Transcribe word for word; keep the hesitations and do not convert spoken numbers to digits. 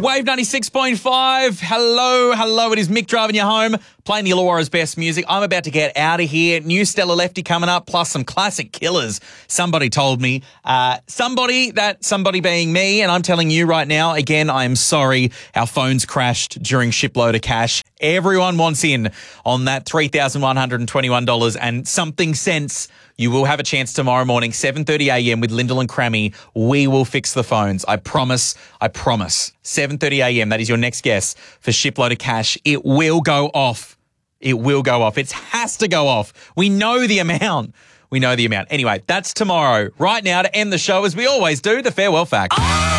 Wave ninety-six point five. Hello, hello. It is Mick driving you home, playing the Illawarra's best music. I'm about to get out of here. New Stella Lefty coming up, plus some classic killers. Somebody told me. Uh, somebody, that somebody being me, and I'm telling you right now, again, I am sorry. Our phones crashed during Shipload of Cash. Everyone wants in on that three thousand one hundred twenty-one dollars and something cents. You will have a chance tomorrow morning, seven thirty a.m. with Lyndall and Crammy. We will fix the phones. I promise. I promise. seven thirty a.m. That is your next guess for Shipload of Cash. It will go off. It will go off. It has to go off. We know the amount. We know the amount. Anyway, that's tomorrow. Right now, to end the show, as we always do, the farewell fact. Oh!